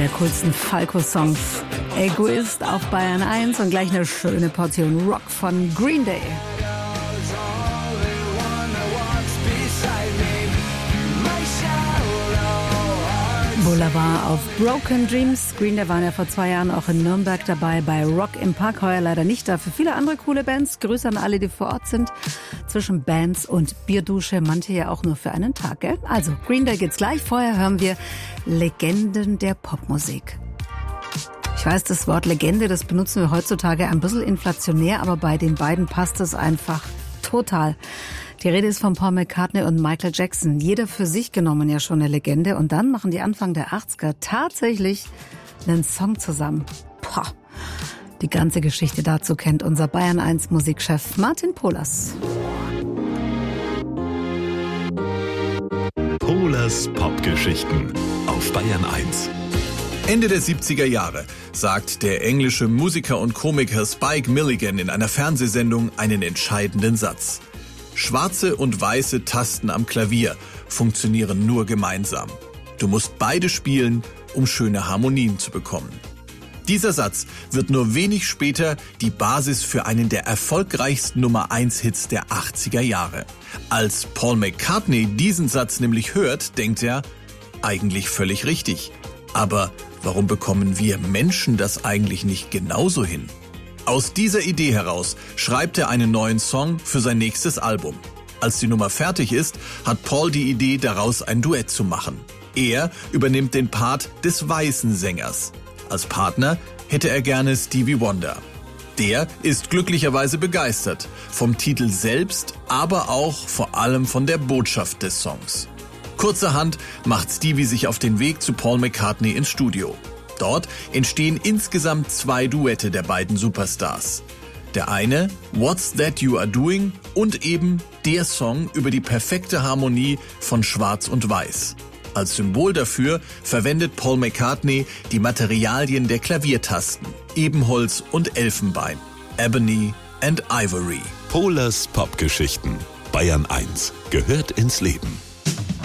der coolsten Falco-Songs. Egoist auf Bayern 1 und gleich eine schöne Portion Rock von Green Day. Boulevard auf Broken Dreams. Green Day waren ja vor 2 Jahren auch in Nürnberg dabei bei Rock im Park. Heuer leider nicht, dafür viele andere coole Bands. Grüße an alle, die vor Ort sind. Zwischen Bands und Bierdusche, manche ja auch nur für einen Tag, gell? Also, Green Day geht's gleich. Vorher hören wir Legenden der Popmusik. Ich weiß, das Wort Legende, das benutzen wir heutzutage ein bisschen inflationär, aber bei den beiden passt es einfach total. Die Rede ist von Paul McCartney und Michael Jackson. Jeder für sich genommen ja schon eine Legende. Und dann machen die Anfang der 80er tatsächlich einen Song zusammen. Boah. Die ganze Geschichte dazu kennt unser Bayern 1 Musikchef Martin Pohlers. Pohlers Popgeschichten auf Bayern 1. Ende der 70er Jahre sagt der englische Musiker und Komiker Spike Milligan in einer Fernsehsendung einen entscheidenden Satz. Schwarze und weiße Tasten am Klavier funktionieren nur gemeinsam. Du musst beide spielen, um schöne Harmonien zu bekommen. Dieser Satz wird nur wenig später die Basis für einen der erfolgreichsten Nummer-1-Hits der 80er Jahre. Als Paul McCartney diesen Satz nämlich hört, denkt er, eigentlich völlig richtig. Aber warum bekommen wir Menschen das eigentlich nicht genauso hin? Aus dieser Idee heraus schreibt er einen neuen Song für sein nächstes Album. Als die Nummer fertig ist, hat Paul die Idee, daraus ein Duett zu machen. Er übernimmt den Part des weißen Sängers. Als Partner hätte er gerne Stevie Wonder. Der ist glücklicherweise begeistert, vom Titel selbst, aber auch vor allem von der Botschaft des Songs. Kurzerhand macht Stevie sich auf den Weg zu Paul McCartney ins Studio. Dort entstehen insgesamt 2 Duette der beiden Superstars. Der eine, What's That You Are Doing, und eben der Song über die perfekte Harmonie von Schwarz und Weiß. Als Symbol dafür verwendet Paul McCartney die Materialien der Klaviertasten, Ebenholz und Elfenbein, Ebony and Ivory. Pohlers Popgeschichten, Bayern 1, gehört ins Leben.